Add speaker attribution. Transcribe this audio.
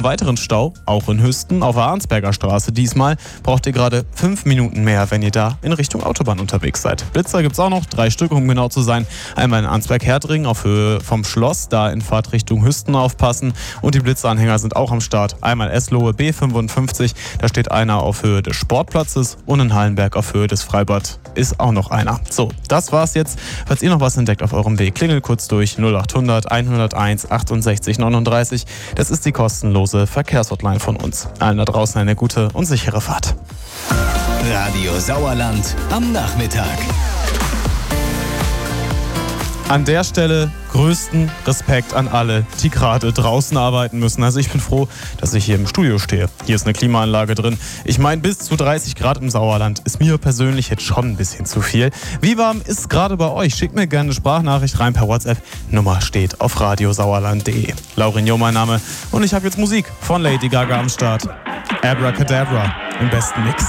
Speaker 1: weiteren Stau, auch in Hüsten, auf der Arnsberger Straße diesmal, braucht ihr gerade 5 Minuten mehr, wenn ihr da in Richtung Autobahn unterwegs seid. Blitzer gibt's auch noch, 3 Stück, um genau zu sein. Einmal in Arnsberg-Herdring auf Höhe vom Schloss, da in Fahrtrichtung Hüsten aufpassen. Und die Blitzeranhänger sind auch am Start. Einmal Eslohe B55, da steht einer auf Höhe des Sportplatzes und in Hallenberg auf Höhe des Freibad ist auch noch einer. So, das war's jetzt. Falls ihr noch was entdeckt auf eurem Weg, klingelt kurz durch 0800 101 68 39. Das ist die kostenlose Verkehrshotline von uns. Allen da draußen eine gute und sichere Fahrt.
Speaker 2: Radio Sauerland am Nachmittag.
Speaker 1: An der Stelle größten Respekt an alle, die gerade draußen arbeiten müssen. Also ich bin froh, dass ich hier im Studio stehe. Hier ist eine Klimaanlage drin. Ich meine, bis zu 30 Grad im Sauerland ist mir persönlich jetzt schon ein bisschen zu viel. Wie warm ist es gerade bei euch? Schickt mir gerne eine Sprachnachricht rein per WhatsApp. Nummer steht auf radiosauerland.de. Laurinho mein Name und ich habe jetzt Musik von Lady Gaga am Start. Abracadabra im besten Mix.